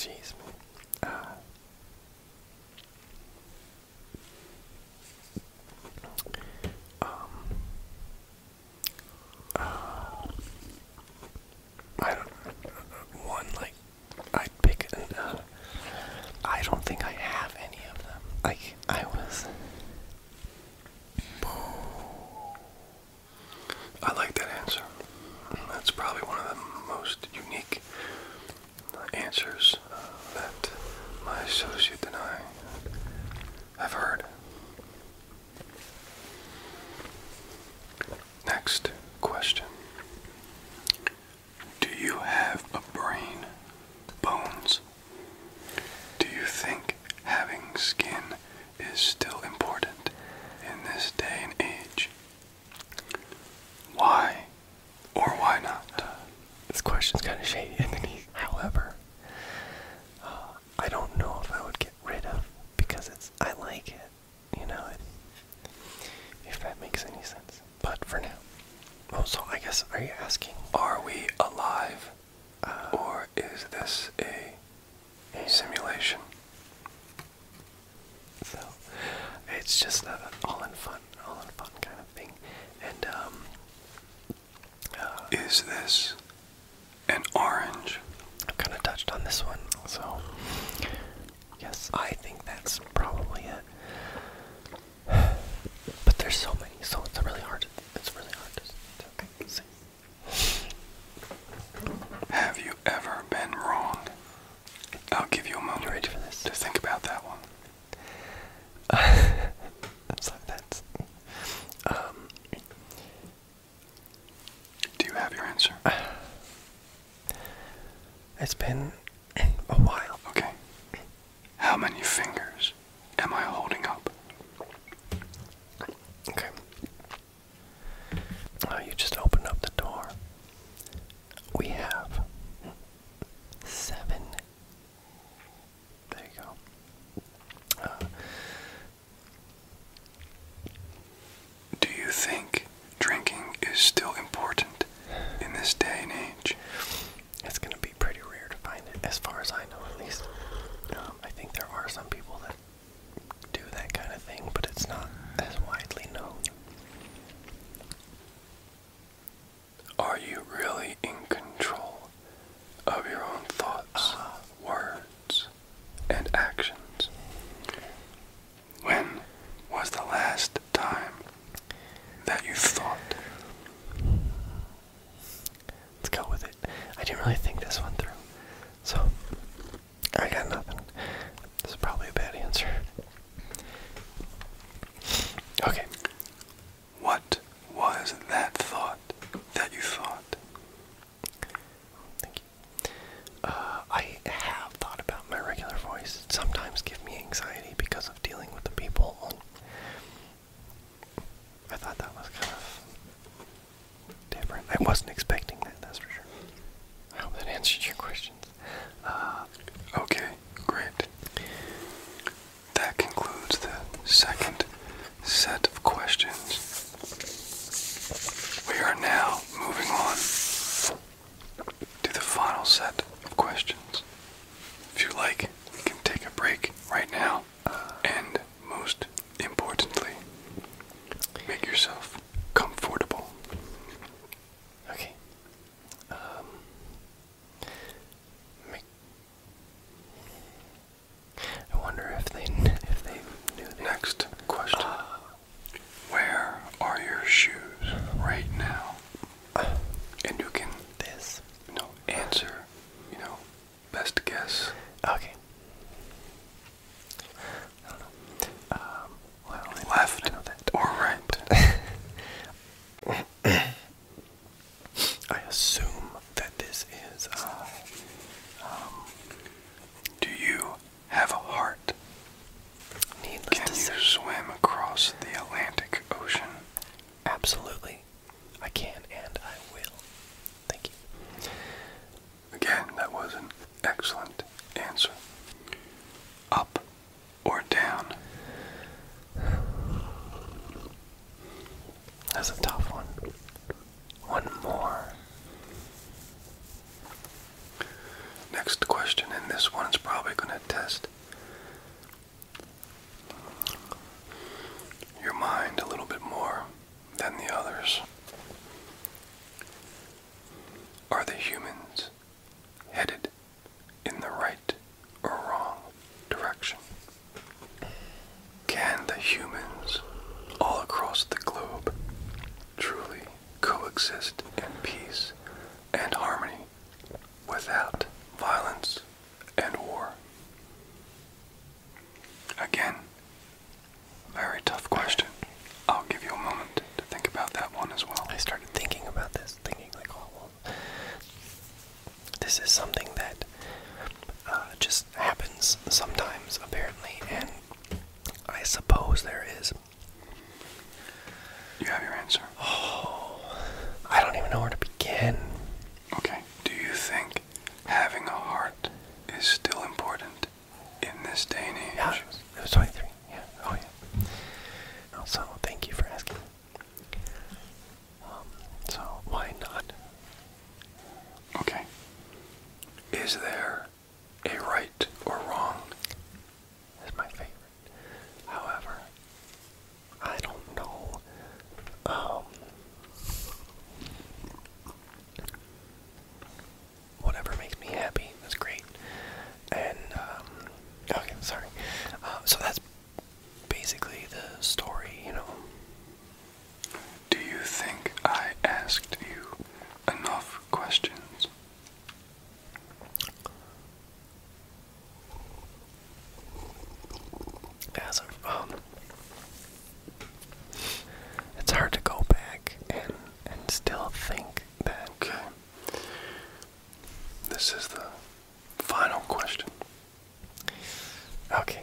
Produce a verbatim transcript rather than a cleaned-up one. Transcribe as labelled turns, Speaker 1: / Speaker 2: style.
Speaker 1: Jeez. Uh, um, uh, I don't. One like I'd pick. An, uh, I don't think I have any of them. Like I was.
Speaker 2: I like that answer. That's probably one of the most unique answers uh, that my associate and I have heard. Next question. Do you have a brain? Bones? Do you think having skin is still important in this day and age? Why or why not?
Speaker 1: Uh, this question's kind of shady, however, uh, I don't know if I would get rid of because it's I like it, you know, it, if that makes any sense. But for now, oh, so I guess are you asking?
Speaker 2: Are we alive,
Speaker 1: Uh,
Speaker 2: or is this a simulation?
Speaker 1: So it's just uh, all in fun, all in fun kind of thing, and um. Uh,
Speaker 2: Is this an orange?
Speaker 1: I've kind of touched on this one, so yes, I think that's probably it. But there's so many, so it's really hard. To, it's really hard to, to say.
Speaker 2: Have you ever been wrong? I'll give you a moment
Speaker 1: You ready for this?
Speaker 2: to think about that one.
Speaker 1: So that's. Um,
Speaker 2: Do you have your answer?
Speaker 1: it's been a while.
Speaker 2: Okay. How many fingers am I holding up?
Speaker 1: Okay. Uh, you just opened up the door. We have seven. There you go. Uh,
Speaker 2: Do you think drinking is still important in this day and age?
Speaker 1: it's gonna be pretty rare to find it, as far as I know, at least. Um, I think there are some people that do that kind of thing, but it's not as widely known.
Speaker 2: Are you really in control of your own thoughts,
Speaker 1: Uh,
Speaker 2: words, and actions? When was the last time that you thought?
Speaker 1: Let's go with it. I didn't really think this one through, so I got nothing. This is probably a bad answer. Okay.
Speaker 2: What was that thought that you thought?
Speaker 1: Thank you. Uh, I have thought about my regular voice. It sometimes gives me anxiety because of dealing with the people. I thought that was kind of different. I wasn't expecting that, that's for sure. I hope that answered your questions. Uh,
Speaker 2: Okay, great. That concludes the second set of questions. We are now moving on to the final set of questions. If you like, we can take a break right now. And most importantly, make yourself comfortable.
Speaker 1: okay. Um, make, I wonder if they if they knew that.
Speaker 2: Next question.
Speaker 1: Uh,
Speaker 2: Where are your shoes right now? And you can,
Speaker 1: this.
Speaker 2: you know, answer, you know, best guess.
Speaker 1: Okay. I don't know. Um, well, I,
Speaker 2: Left
Speaker 1: I know that.
Speaker 2: or right?
Speaker 1: I assume that this is, uh, um,
Speaker 2: Do you have a heart?
Speaker 1: needless
Speaker 2: Can
Speaker 1: to
Speaker 2: you
Speaker 1: say.
Speaker 2: swim across the Atlantic Ocean?
Speaker 1: Absolutely. I can and I will. Thank you.
Speaker 2: Again, that was an excellent answer. Up or down?
Speaker 1: That's a tough one. One more.
Speaker 2: next question, and this one is probably going to test your mind a little bit more than the others. Are the humans headed in the right or wrong direction? Can the humans all across the globe truly coexist in peace and harmony without violence and war? Again, very tough question. I'll give you a moment to think about that one as well.
Speaker 1: I started thinking about this, thinking like, oh, well, this is something that uh, just happens sometimes, apparently, and I suppose there is.
Speaker 2: You have your answer.
Speaker 1: Oh, I don't even know where to begin.
Speaker 2: Okay. Do you think having a heart is still important in this day and age?
Speaker 1: Yeah, it was, it was twenty-three. Yeah. Oh, yeah. Also, thank you for asking. Um, so, why not?
Speaker 2: Okay. Is there a right or wrong?
Speaker 1: Is my favorite. However, I don't know. Um, whatever makes me happy is great. And, um, okay, sorry. Uh, so that's basically the story, you know.
Speaker 2: Do you think I asked you enough questions?
Speaker 1: As of, um, it's hard to go back and, and still think that.
Speaker 2: Okay. This is the final question.
Speaker 1: Okay,